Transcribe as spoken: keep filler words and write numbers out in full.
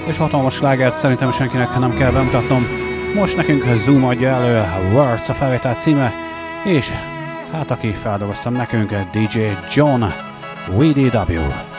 és hatalmas slágert szerintem senkinek nem kell bemutatnom. Most nekünk Zoom adja elő, Words a felvétel címe, és hát aki feldolgoztam nekünk, dé dzsé John, vé dé vé.